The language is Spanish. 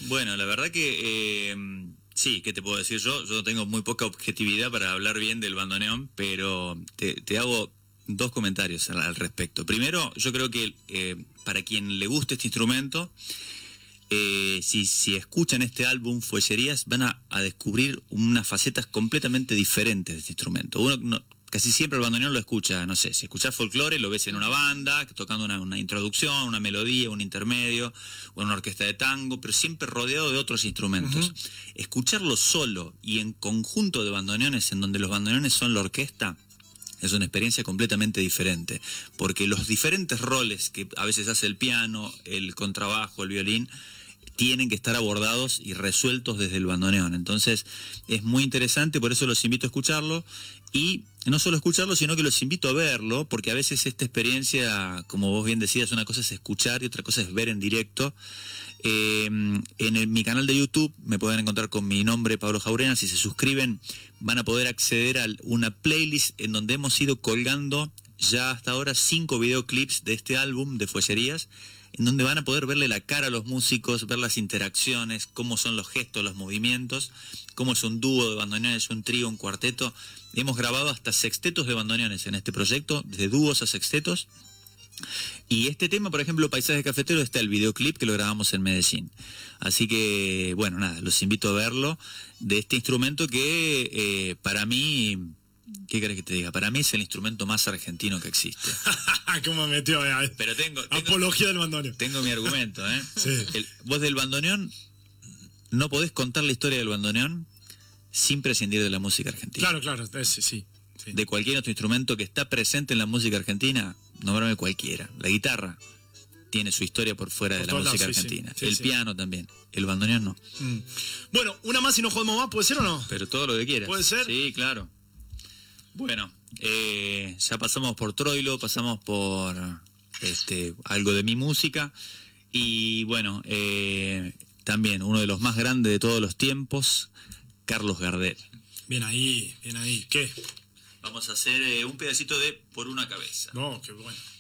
Bueno, la verdad que sí, ¿qué te puedo decir yo? Yo tengo muy poca objetividad para hablar bien del bandoneón, pero te hago dos comentarios al respecto. Primero, yo creo que para quien le guste este instrumento, si escuchan este álbum Fuellerías, van a descubrir unas facetas completamente diferentes de este instrumento. Casi siempre el bandoneón lo escucha, no sé, si escuchás folclore lo ves en una banda, tocando una introducción, una melodía, un intermedio, o en una orquesta de tango, pero siempre rodeado de otros instrumentos. Escucharlo solo y en conjunto de bandoneones, en donde los bandoneones son la orquesta, es una experiencia completamente diferente, porque los diferentes roles que a veces hace el piano, el contrabajo, el violín, tienen que estar abordados y resueltos desde el bandoneón. Entonces es muy interesante, por eso los invito a escucharlo, y no solo escucharlo, sino que los invito a verlo, porque a veces esta experiencia, como vos bien decías, una cosa es escuchar y otra cosa es ver en directo. Mi canal de YouTube me pueden encontrar con mi nombre, Pablo Jaurena. Si se suscriben van a poder acceder a una playlist en donde hemos ido colgando ya hasta ahora 5 videoclips de este álbum de Fuellerías, en donde van a poder verle la cara a los músicos, ver las interacciones, cómo son los gestos, los movimientos, cómo es un dúo de bandoneones, un trío, un cuarteto. Hemos grabado hasta sextetos de bandoneones en este proyecto, desde dúos a sextetos. Y este tema, por ejemplo, Paisaje Cafetero, está el videoclip que lo grabamos en Medellín. Así que, bueno, nada, los invito a verlo, de este instrumento que para mí, ¿qué querés que te diga? Para mí es el instrumento más argentino que existe. ¿Cómo me metió? Pero tengo apología del bandoneón. Tengo mi argumento, ¿eh? Sí. Vos del bandoneón no podés contar la historia del bandoneón sin prescindir de la música argentina. Claro, sí. De cualquier otro instrumento que está presente en la música argentina, nómbrame cualquiera. La guitarra tiene su historia por fuera de la música argentina. El piano también. El bandoneón no. Bueno, una más y no jodemos más, ¿puede ser o no? Pero todo lo que quieras. ¿Puede ser? Sí, claro. Bueno, ya pasamos por Troilo, pasamos por algo de mi música. Y bueno, también uno de los más grandes de todos los tiempos, Carlos Gardel. Bien ahí. ¿Qué? Vamos a hacer un pedacito de Por una cabeza. No, qué bueno.